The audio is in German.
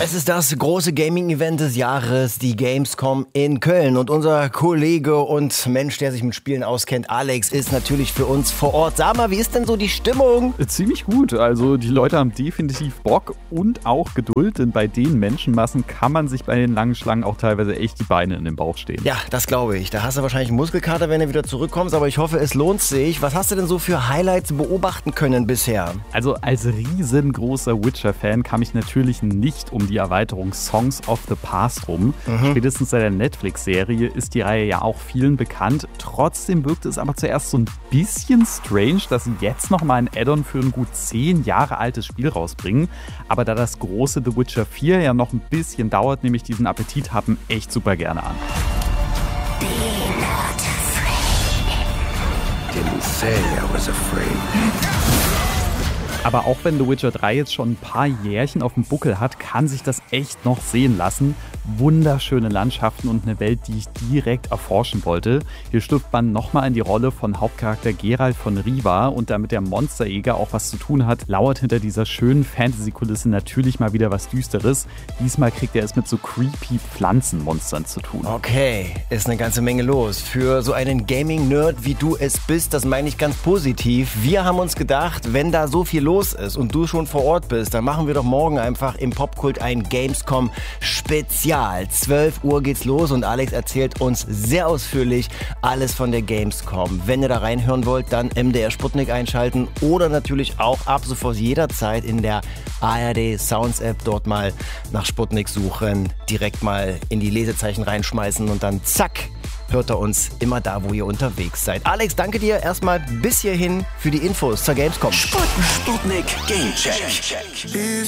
Es ist das große Gaming-Event des Jahres, die Gamescom in Köln. Und unser Kollege und Mensch, der sich mit Spielen auskennt, Alex, ist natürlich für uns vor Ort. Sag mal, wie ist denn so die Stimmung? Ziemlich gut. Also die Leute haben definitiv Bock und auch Geduld, denn bei den Menschenmassen kann man sich bei den langen Schlangen auch teilweise echt die Beine in den Bauch stehen. Ja, das glaube ich. Da hast du wahrscheinlich einen Muskelkater, wenn du wieder zurückkommst, aber ich hoffe, es lohnt sich. Was hast du denn so für Highlights beobachten können bisher? Also als riesengroßer Witcher-Fan kam ich natürlich nicht um die Erweiterung Songs of the Past rum. Spätestens seit der Netflix-Serie ist die Reihe ja auch vielen bekannt. Trotzdem wirkte es aber zuerst so ein bisschen strange, dass sie jetzt nochmal ein Add-on für ein gut 10 Jahre altes Spiel rausbringen. Aber da das große The Witcher 4 ja noch ein bisschen dauert, nehme ich diesen Appetit haben echt super gerne an. Be not afraid. Didn't say I was afraid. Aber auch wenn The Witcher 3 jetzt schon ein paar Jährchen auf dem Buckel hat, kann sich das echt noch sehen lassen. Wunderschöne Landschaften und eine Welt, die ich direkt erforschen wollte. Hier schlüpft man nochmal in die Rolle von Hauptcharakter Geralt von Riva und damit der Monsterjäger auch was zu tun hat, lauert hinter dieser schönen Fantasy-Kulisse natürlich mal wieder was Düsteres. Diesmal kriegt er es mit so creepy Pflanzenmonstern zu tun. Okay, ist eine ganze Menge los. Für so einen Gaming-Nerd, wie du es bist, das meine ich ganz positiv. Wir haben uns gedacht, wenn da so viel los ist und du schon vor Ort bist, dann machen wir doch morgen einfach im Popkult ein Gamescom-Spezial. 12 Uhr geht's los und Alex erzählt uns sehr ausführlich alles von der Gamescom. Wenn ihr da reinhören wollt, dann MDR Sputnik einschalten oder natürlich auch ab sofort jederzeit in der ARD Sounds App dort mal nach Sputnik suchen, direkt mal in die Lesezeichen reinschmeißen und dann zack, hört er uns immer da, wo ihr unterwegs seid. Alex, danke dir erstmal bis hierhin für die Infos zur Gamescom. Sputnik Game Check.